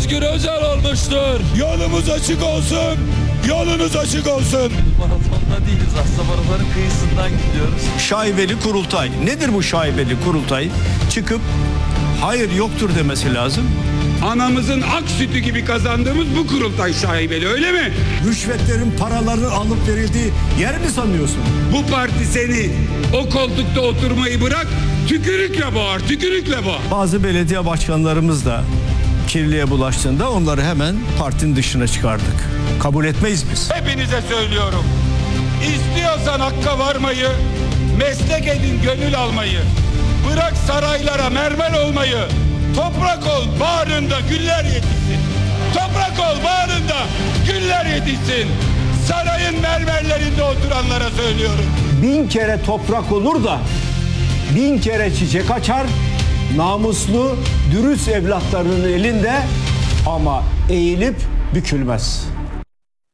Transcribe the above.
Özgür Özel olmuştur. Yolumuz açık olsun. Yolunuz açık olsun. Maratonda değiliz, aslında maratonun kıyısından gidiyoruz. Şaibeli kurultay. Nedir bu şaibeli kurultay? Çıkıp hayır yoktur demesi lazım. Anamızın ak sütü gibi kazandığımız bu kurultay şaibeli, öyle mi? Rüşvetlerin, paraların alıp verildiği yer mi sanıyorsun? Bu parti seni o koltukta oturmayı bırak, tükürükle boğar, tükürükle boğar. Bazı belediye başkanlarımız da kirliye bulaştığında onları hemen partinin dışına çıkardık. Kabul etmeyiz biz. Hepinize söylüyorum. İstiyorsan hakka varmayı, meslek edin gönül almayı. Bırak saraylara mermer olmayı. Toprak ol bağrında güller yetişsin. Toprak ol bağrında güller yetişsin. Sarayın mermerlerinde oturanlara söylüyorum. 1000 kere toprak olur da 1000 kere çiçek açar. Namuslu, dürüst evlatlarının elinde ama eğilip bükülmez.